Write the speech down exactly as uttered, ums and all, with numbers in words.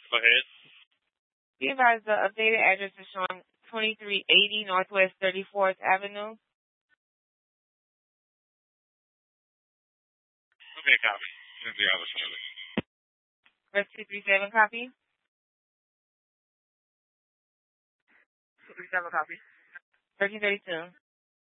Go ahead. Be advised the updated address is showing twenty-three eighty Northwest thirty-fourth Avenue. Okay, copy. Send the other shortly. Press two three seven copy. two three seven copy. thirteen thirty-two.